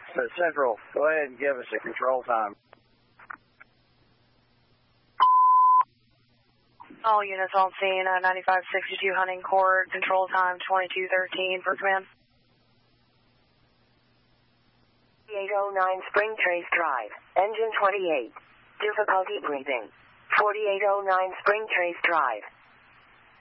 Central, go ahead and give us a control time. All units on scene, 9562 Hunting Court, control time 2213 for command. 4809 Spring Trace Drive, engine 28. Difficulty breathing. 4809 Spring Trace Drive.